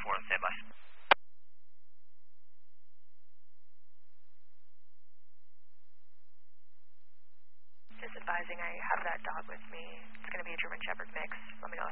4 on standby. Just advising I have that dog with me. It's going to be a German Shepherd mix. Let me know